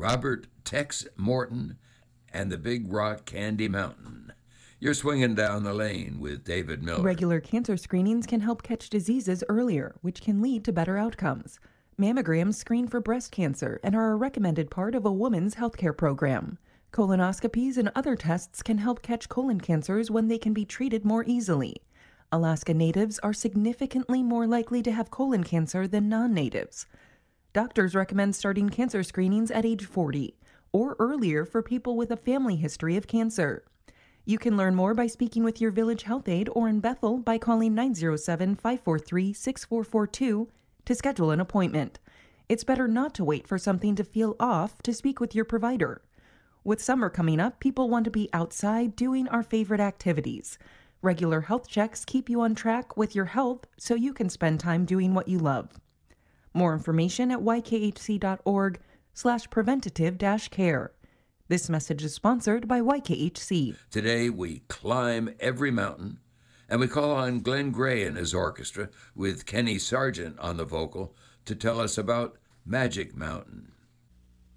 Robert Tex Morton and the Big Rock Candy Mountain. You're swinging down the lane with David Miller. Regular cancer screenings can help catch diseases earlier, which can lead to better outcomes. Mammograms screen for breast cancer and are a recommended part of a woman's healthcare program. Colonoscopies and other tests can help catch colon cancers when they can be treated more easily. Alaska Natives are significantly more likely to have colon cancer than non-natives. Doctors recommend starting cancer screenings at age 40 or earlier for people with a family history of cancer. You can learn more by speaking with your village health aide or in Bethel by calling 907-543-6442 to schedule an appointment. It's better not to wait for something to feel off to speak with your provider. With summer coming up, people want to be outside doing our favorite activities. Regular health checks keep you on track with your health so you can spend time doing what you love. More information at ykhc.org/preventative-care. This message is sponsored by YKHC. Today we climb every mountain, and we call on Glenn Gray and his orchestra with Kenny Sargent on the vocal to tell us about Magic Mountain.